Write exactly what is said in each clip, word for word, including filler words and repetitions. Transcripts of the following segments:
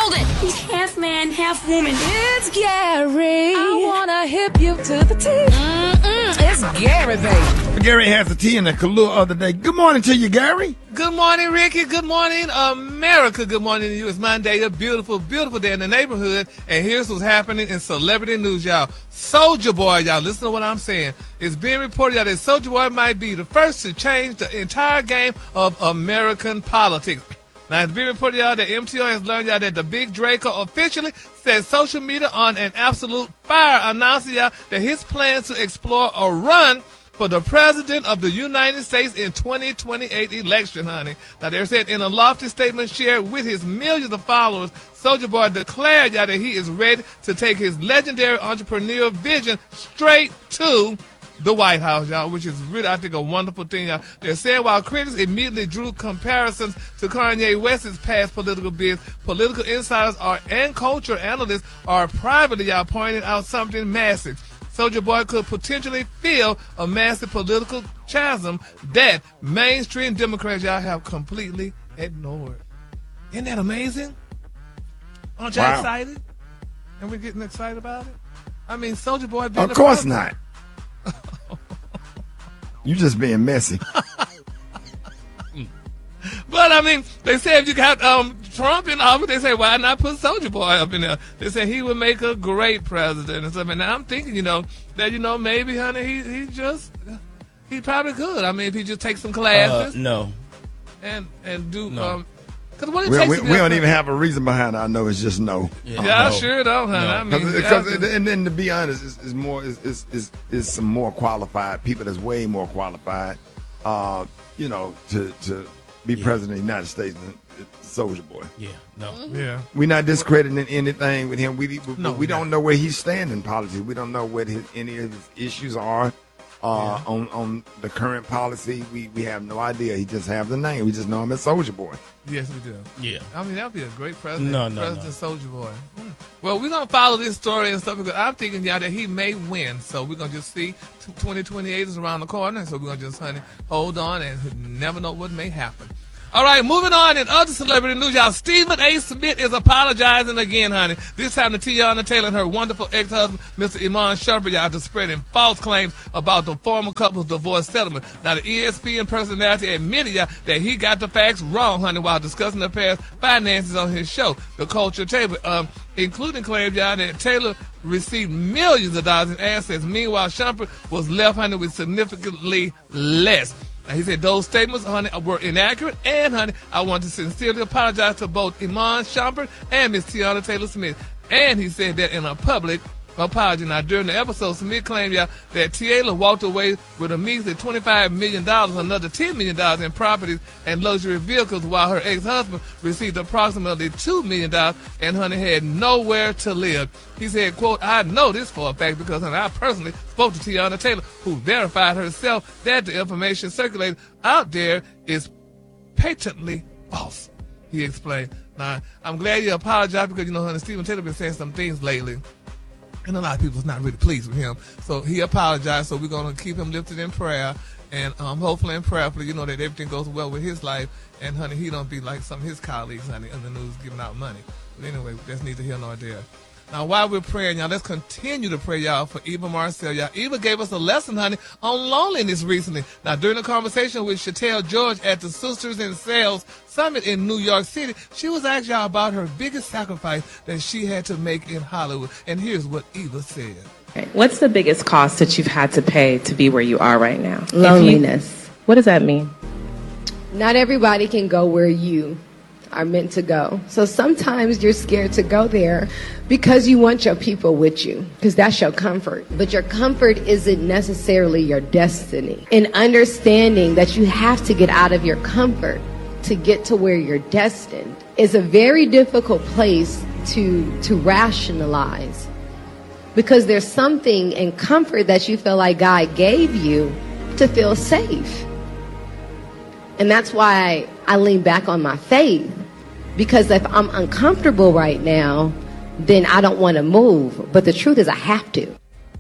Hold it! He's half man, half woman. It's Gary. I wanna hip you to the T. Mm-mm, it's Gary, baby. Gary has the tea in the Kahlua of the day. Good morning to you, Gary. Good morning, Ricky. Good morning, America. Good morning to you. It's Monday, a beautiful, beautiful day in the neighborhood. And here's what's happening in celebrity news, y'all. Soulja Boy, y'all, listen to what I'm saying. It's being reported that Soulja Boy might be the first to change the entire game of American politics. Now, it's being reported, y'all, that M T O has learned, y'all, that the Big Draco officially set social media on an absolute fire, announcing, y'all, that his plans to explore a run for the president of the United States in twenty twenty-eight election, honey. Now, they're saying in a lofty statement shared with his millions of followers, Soulja Boy declared, y'all, that he is ready to take his legendary entrepreneurial vision straight to the White House, y'all, which is really, I think, a wonderful thing, y'all. They're saying while critics immediately drew comparisons to Kanye West's past political bids, political insiders are and culture analysts are privately, y'all, pointing out something massive. Soulja Boy could potentially fill a massive political chasm that mainstream Democrats, y'all, have completely ignored. Isn't that amazing? Aren't y'all Wow. excited? And we're getting excited about it? I mean, Soulja Boy being Of the course president. not. You just being messy. But, I mean, they say if you got um, Trump in office, they say, why not put Soulja Boy up in there? They say he would make a great president and stuff. And now I'm thinking, you know, that, you know, maybe, honey, he, he just, he probably could. I mean, if he just takes some classes. Uh, no. And, and do, No. um, because what it We, takes we, to we be a don't pre- even have a reason behind it. I know it's just no. Yeah, Yeah, I no. sure don't, honey. No. I mean, Because, yeah, and then to be honest, is, is more is, is is is some more qualified people that's way more qualified, uh, you know, to to be Yeah. president of the United States than Soulja Boy. Yeah, no. yeah. We're not discrediting anything with him. We we, No, we no. don't know where he's standing in politics. We don't know what his, any of his issues are uh, Yeah. on on the current policy. We we have no idea. He just have the name. We just know him as Soulja Boy. Yes, we do. Yeah. I mean, that would be a great president. No, no, President Soulja Boy. Hmm. Well, we're going to follow this story and stuff because I'm thinking, y'all, that he may win. So we're going to just see twenty twenty-eight is around the corner. So we're going to just, honey, hold on and never know what may happen. All right, moving on in other celebrity news, y'all. Stephen A. Smith is apologizing again, honey. This time to Tiana Taylor and her wonderful ex-husband, Mister Iman Shumpert, y'all, to spreading false claims about the former couple's divorce settlement. Now, the E S P N personality admitted, y'all, that he got the facts wrong, honey, while discussing the past finances on his show, The Culture Table, um, including claims, y'all, that Taylor received millions of dollars in assets. Meanwhile, Shumpert was left, honey, with significantly less. Now, he said those statements, honey, were inaccurate, and, honey, I want to sincerely apologize to both Iman Shumpert and Miss Tiana Taylor Smith. And he said that in a public apology. Now, during the episode, Smith claimed, y'all, that Taylor walked away with a measly twenty-five million dollars, another ten million dollars in properties and luxury vehicles, while her ex-husband received approximately two million dollars and, honey, had nowhere to live. He said, quote, I know this for a fact because, honey, I personally spoke to Tiana Taylor, who verified herself that the information circulated out there is patently false, he explained. Now, I'm glad you apologized because, you know, honey, Stephen Taylor been saying some things lately, and a lot of people's not really pleased with him. So he apologized, so we're going to keep him lifted in prayer, and um, hopefully and prayerfully, you know, that everything goes well with his life, and, honey, he don't be like some of his colleagues, honey, in the news giving out money. But anyway, that's neither here nor there. Now, while we're praying, y'all, let's continue to pray, y'all, for Eva Marcel. Y'all, Eva gave us a lesson, honey, on loneliness recently. Now, during a conversation with Chantel George at the Sisters in Sales Summit in New York City, she was asked, y'all, about her biggest sacrifice that she had to make in Hollywood. And here's what Eva said. What's the biggest cost that you've had to pay to be where you are right now? Loneliness. You, what does that mean? Not everybody can go where you are meant to go. So sometimes you're scared to go there because you want your people with you, because that's your comfort. But your comfort isn't necessarily your destiny. And understanding that you have to get out of your comfort to get to where you're destined is a very difficult place to to rationalize, because there's something in comfort that you feel like God gave you to feel safe. And that's why I lean back on my faith, because if I'm uncomfortable right now, then I don't want to move. But the truth is I have to.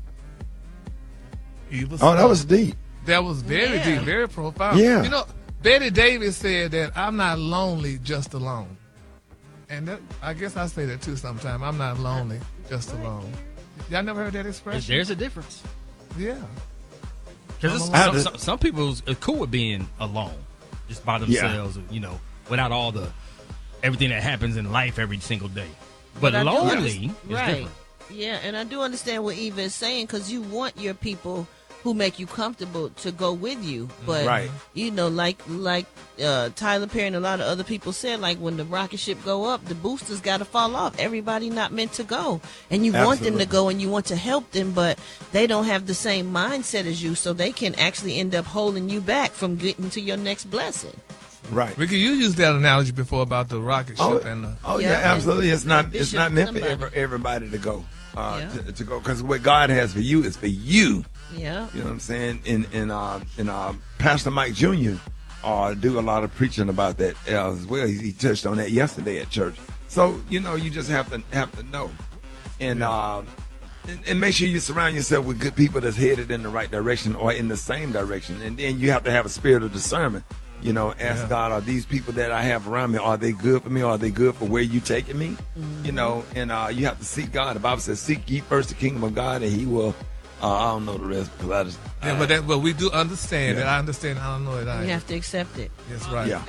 Eva Oh, that spoke. was deep. That was very Yeah. deep, very profound. Yeah. You know, Betty Davis said that I'm not lonely, just alone. And that, I guess I say that too sometimes. I'm not lonely, just alone. Y'all never heard that expression? There's a difference. Yeah. Because some, some, some people are cool with being alone, just by themselves, yeah. you know, without all the everything that happens in life every single day. But, but lonely is right. different. Yeah, and I do understand what Eva is saying because you want your people who make you comfortable to go with you. But, right. you know, like like uh, Tyler Perry and a lot of other people said, like when the rocket ship go up, the boosters got to fall off. Everybody not meant to go. And you Absolutely. want them to go and you want to help them, but they don't have the same mindset as you, so they can actually end up holding you back from getting to your next blessing. Right. Ricky, you used that analogy before about the rocket ship. Oh, and the, oh yeah, yeah, absolutely. It's not it's not meant for every, everybody to go. Uh, yeah. to, to go because what God has for you is for you. Yeah. You know what I'm saying? And and uh, and uh, Pastor Mike Junior Uh, do a lot of preaching about that uh, as well. He, he touched on that yesterday at church. So you know, you just have to have to know, and uh, and, and make sure you surround yourself with good people that's headed in the right direction or in the same direction. And then you have to have a spirit of discernment. You know, ask yeah. God, are these people that I have around me, are they good for me? Are they good for where you taking me? Mm-hmm. You know, and uh, you have to seek God. The Bible says, seek ye first the kingdom of God, and he will, uh, I don't know the rest because I just. Yeah, I, but that, but we do understand yeah. that. I understand. I don't know it. I You have to accept it. That's right. Yeah.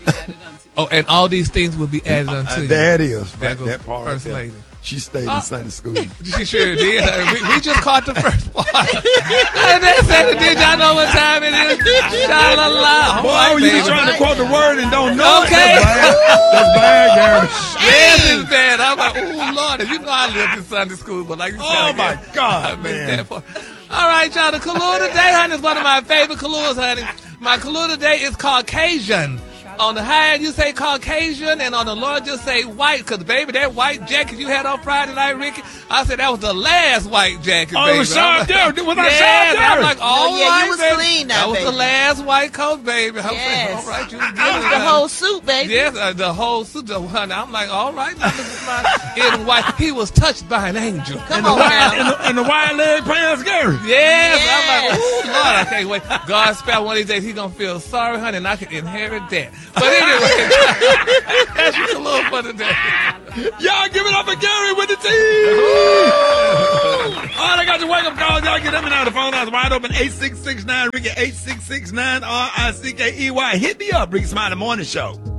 Oh, and all these things will be added unto uh, you. That is. That, that, that part. First right lady. She stayed uh, in Sunday school. She sure did. Uh, we, we just caught the first part. And that's it. Did y'all know what time it is? Sha-la-la. Boy, right, you baby. trying to quote the word and don't know okay. it. That's bad, Gary. Yes, it's bad. I'm like, oh, Lord. You know I lived in Sunday school, but like you said, oh, my again, God, I man. That part. All right, y'all. The Kahlua today, honey, is one of my favorite Kahluas, honey. My Kahlua today is Caucasian. On the high end, you say Caucasian, and on the low, just say white. Because, baby, that white jacket you had on Friday night, Ricky, I said that was the last white jacket, oh, baby. it was Sean Derry. Was that yes, Sean Derry? I'm like, all oh, yeah, right, you was baby. clean now, That was baby. the last white coat, baby. I was Yes. like, all right, you was That was the whole suit, baby. Yes, uh, the whole suit. The, honey, I'm like, all right, now look at my in white. He was touched by an angel. Come and, on the wide, now. and, the, and the wide leg pants, Gary. Yes, Yes. I'm like, ooh, Lord, I can't wait. God spell one of these days, he gonna feel sorry, honey, and I can inherit that. But anyway. That's just a little fun today. Y'all give it up for Gary with the team. All right, I got your wake up calls. Y'all get them now. The phone line's wide open. eight six six nine Ricky eight six six nine R I C K E Y. Hit me up, Ricky Smiley Morning Show.